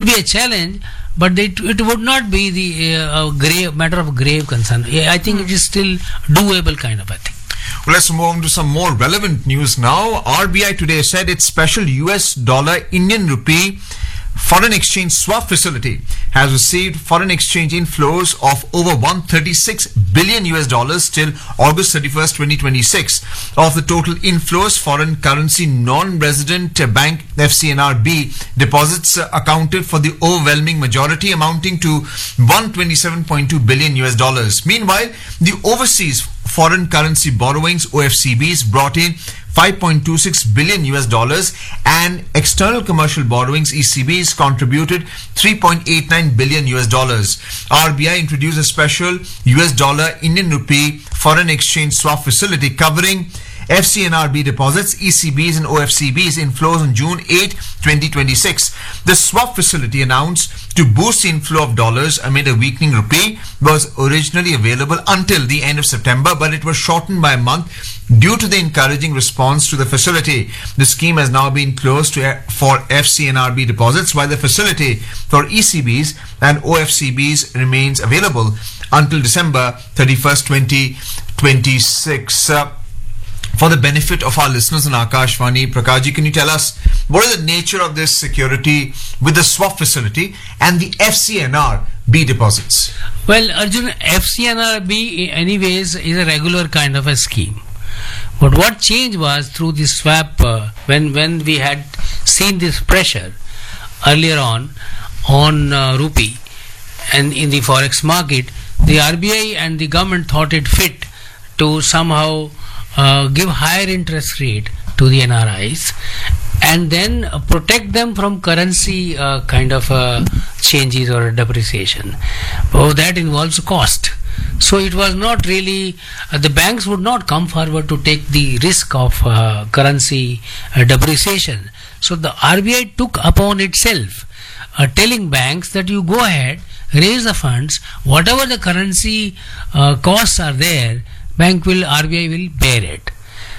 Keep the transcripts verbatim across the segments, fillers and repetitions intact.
be a challenge, but it, it would not be the uh, grave matter of grave concern. I think it is still doable kind of a thing. Well, let's move on to some more relevant news now. R B I today said its special U S dollar Indian rupee foreign exchange swap facility has received foreign exchange inflows of over one hundred thirty-six billion U S dollars till August thirty-first, twenty twenty-six. Of the total inflows, foreign currency non-resident bank F C N R B deposits accounted for the overwhelming majority, amounting to one hundred twenty-seven point two billion U S dollars. Meanwhile, the overseas foreign currency borrowings O F C Bs brought in five point two six billion U S dollars, and external commercial borrowings E C Bs contributed three point eight nine billion U S dollars. R B I introduced a special U S dollar Indian rupee foreign exchange swap facility covering F C N R B deposits, E C Bs and O F C Bs inflows on June eighth, twenty twenty-six. The swap facility, announced to boost the inflow of dollars amid a weakening rupee, was originally available until the end of September, but it was shortened by a month due to the encouraging response to the facility. The scheme has now been closed to, for F C N R B deposits, while the facility for E C Bs and O F C Bs remains available until December thirty-first, twenty twenty-six. Uh, For the benefit of our listeners on Akashvani, Prakashji, can you tell us what is the nature of this security with the swap facility and the F C N R B deposits? Well, Arjun, F C N R B anyways is a regular kind of a scheme. But what changed was through the swap, uh, when, when we had seen this pressure earlier on, on uh, rupee and in the forex market, the R B I and the government thought it fit to somehow Uh, give higher interest rate to the N R Is and then uh, protect them from currency uh, kind of uh, changes or depreciation. Oh, that involves cost. So it was not really, uh, the banks would not come forward to take the risk of uh, currency uh, depreciation. So the R B I took upon itself uh, telling banks that you go ahead, raise the funds, whatever the currency uh, costs are there, bank will, R B I will bear it.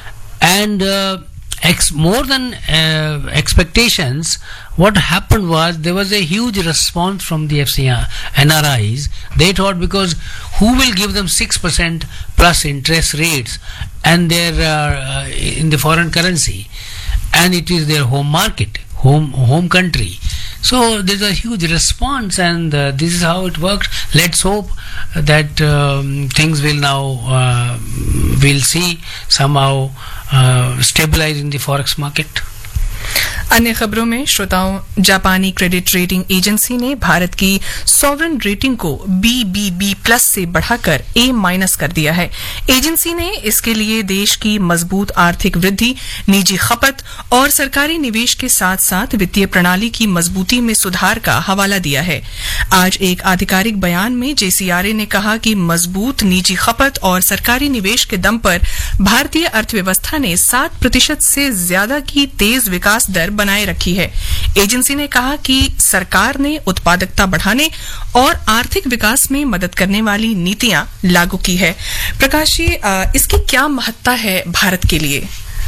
And uh, ex- more than uh, expectations, what happened was there was a huge response from the F C N R Is. They thought, because who will give them six percent plus interest rates and they're uh, in the foreign currency, and it is their home market, home home country. So there's a huge response, and uh, this is how it works. Let's hope that um, things will now, uh, we'll see somehow uh, stabilize in the forex market. अन्य खबरों में श्रोताओं, जापानी credit rating agency ने भारत की sovereign rating को B B B plus से बढ़ाकर ए माइनस कर दिया है। एजेंसी ने इसके लिए देश की मजबूत आर्थिक वृद्धि, निजी खपत और सरकारी निवेश के साथ साथ वित्तीय प्रणाली की मजबूती में सुधार का हवाला दिया है। आज एक आधिकारिक बयान में जे सी आर ए ने कहा कि मजबूत निजी खपत और सरकारी निवेश के दम पर भारतीय अर्थव्यवस्था ने सात प्रतिशत से ज्यादा की तेज विकास दर बनाए रखी है। एजेंसी ने कहा कि सरकार ने उत्पादकता बढ़ाने और आर्थिक विकास में मदद करने वाली नीतियां लागू की है। प्रकाश जी, इसकी क्या महत्ता है भारत के लिए?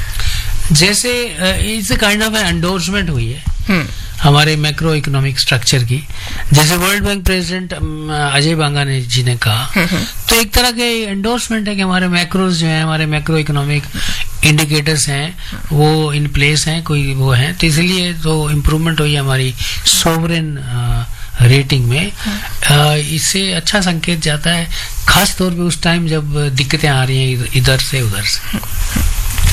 जैसे इट्स काइंड ऑफ एंडोर्समेंट हुई है हमारे मैक्रो इकोनॉमिक स्ट्रक्चर की, जैसे वर्ल्ड बैंक प्रेसिडेंट अजय बांगा ने जी ने कहा, तो एक तरह के एंडोर्समेंट है कि हमारे मैक्रोज जो है, हमारे मैक्रो इकोनॉमिक इंडिकेटर्स हैं, वो इन प्लेस हैं, कोई वो हैं, तो इसलिए तो इम्प्रूवमेंट हुई है हमारी सोवरेन रेटिंग में। इससे अच्छा संकेत जाता है, खास तौर पे उस टाइम जब दिक्कतें आ रही हैं इधर से उधर से।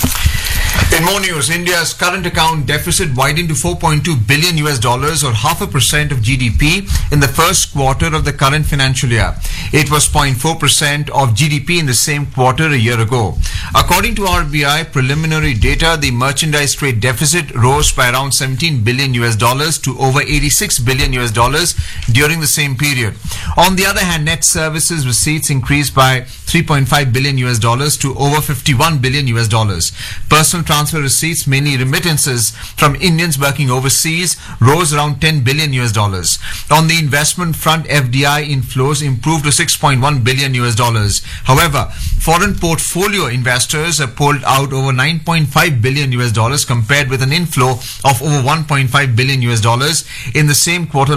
In more news, India's current account deficit widened to four point two billion U S dollars, or half a percent of G D P in the first quarter of the current financial year. It was zero point four percent of G D P in the same quarter a year ago. According to R B I preliminary data, the merchandise trade deficit rose by around seventeen billion U S dollars to over eighty-six billion U S dollars during the same period. On the other hand, net services receipts increased by three point five billion U S dollars to over fifty-one billion U S dollars. Personal transfer receipts, mainly remittances from Indians working overseas, rose around ten billion U S dollars. On the investment front, F D I inflows improved to six point one billion U S dollars. However, foreign portfolio investors have pulled out over nine point five billion U S dollars, compared with an inflow of over one point five billion U S dollars in the same quarter